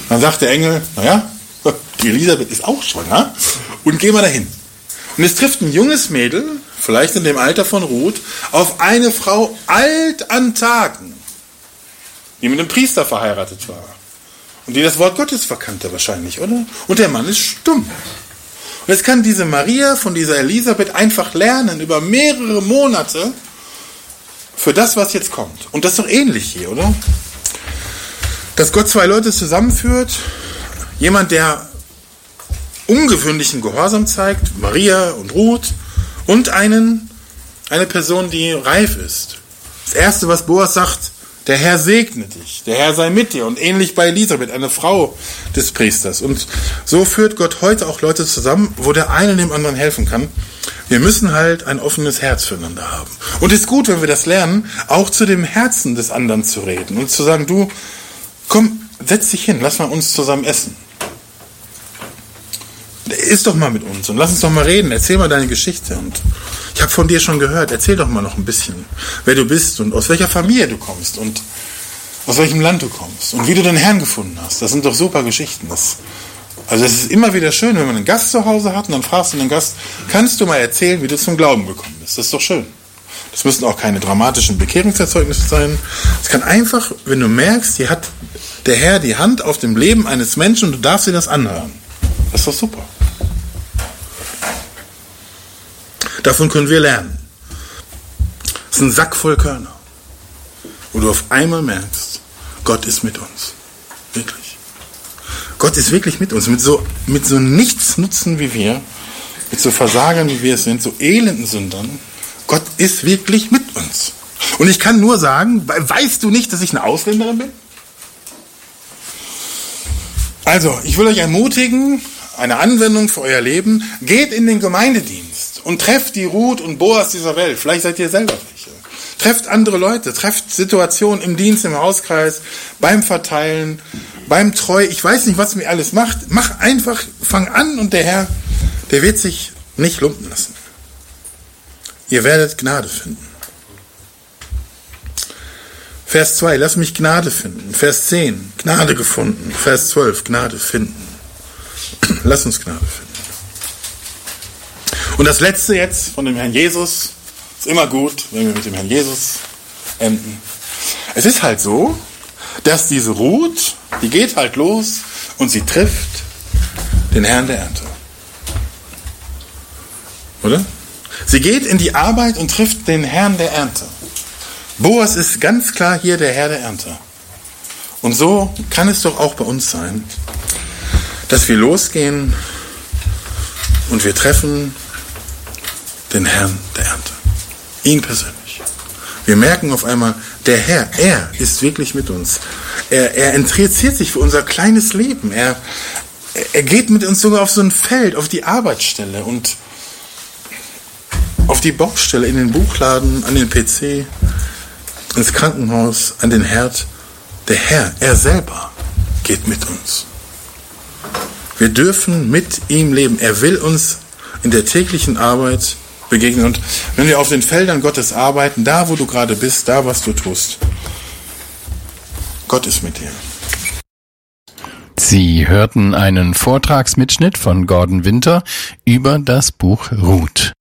Dann sagt der Engel, naja, die Elisabeth ist auch schwanger und geh mal dahin. Und es trifft ein junges Mädel, vielleicht in dem Alter von Ruth, auf eine Frau alt an Tagen, die mit einem Priester verheiratet war. Und die das Wort Gottes verkannte wahrscheinlich, oder? Und der Mann ist stumm. Und jetzt kann diese Maria von dieser Elisabeth einfach lernen, über mehrere Monate, für das, was jetzt kommt. Und das ist doch ähnlich hier, oder? Dass Gott zwei Leute zusammenführt, jemand, der ungewöhnlichen Gehorsam zeigt, Maria und Ruth, und eine Person, die reif ist. Das Erste, was Boas sagt, der Herr segne dich, der Herr sei mit dir. Und ähnlich bei Elisabeth, eine Frau des Priesters. Und so führt Gott heute auch Leute zusammen, wo der eine dem anderen helfen kann. Wir müssen halt ein offenes Herz füreinander haben. Und es ist gut, wenn wir das lernen, auch zu dem Herzen des anderen zu reden und zu sagen, du, komm, setz dich hin, lass mal uns zusammen essen. Iss doch mal mit uns und lass uns doch mal reden, erzähl mal deine Geschichte. Und ich habe von dir schon gehört, erzähl doch mal noch ein bisschen, wer du bist und aus welcher Familie du kommst und aus welchem Land du kommst und wie du den Herrn gefunden hast. Das sind doch super Geschichten. Also es ist immer wieder schön, wenn man einen Gast zu Hause hat und dann fragst du den Gast, kannst du mal erzählen, wie du zum Glauben gekommen bist? Das ist doch schön. Das müssen auch keine dramatischen Bekehrungserzeugnisse sein. Es kann einfach, wenn du merkst, hier hat der Herr die Hand auf dem Leben eines Menschen und du darfst dir das anhören. Das ist doch super. Davon können wir lernen. Das ist ein Sack voll Körner, wo du auf einmal merkst, Gott ist mit uns. Wirklich. Gott ist wirklich mit uns. Mit so Nichtsnutzen wie wir, mit so Versagern wie wir es sind, so elenden Sündern. Gott ist wirklich mit uns. Und ich kann nur sagen, weißt du nicht, dass ich eine Ausländerin bin? Also, ich will euch ermutigen, eine Anwendung für euer Leben, geht in den Gemeindedienst und trefft die Ruth und Boas dieser Welt. Vielleicht seid ihr selber welche. Trefft andere Leute, trefft Situationen im Dienst, im Hauskreis, beim Verteilen, beim Treu. Ich weiß nicht, was mir alles macht. Mach einfach, fang an und der Herr, der wird sich nicht lumpen lassen. Ihr werdet Gnade finden. Vers 2, lass mich Gnade finden. Vers 10, Gnade gefunden. Vers 12, Gnade finden. Lass uns Gnade finden. Und das Letzte jetzt von dem Herrn Jesus, ist immer gut, wenn wir mit dem Herrn Jesus enden. Es ist halt so, dass diese Ruth, die geht halt los und sie trifft den Herrn der Ernte. Oder? Sie geht in die Arbeit und trifft den Herrn der Ernte. Boas ist ganz klar hier der Herr der Ernte. Und so kann es doch auch bei uns sein, dass wir losgehen und wir treffen den Herrn der Ernte. Ihn persönlich. Wir merken auf einmal, der Herr, er ist wirklich mit uns. Er interessiert sich für unser kleines Leben. Er geht mit uns sogar auf so ein Feld, auf die Arbeitsstelle und auf die Baustelle, in den Buchladen, an den PC, ins Krankenhaus, an den Herd. Der Herr, er selber, geht mit uns. Wir dürfen mit ihm leben. Er will uns in der täglichen Arbeit begegnen. Und wenn wir auf den Feldern Gottes arbeiten, da wo du gerade bist, da was du tust, Gott ist mit dir. Sie hörten einen Vortragsmitschnitt von Gordon Winter über das Buch Ruth.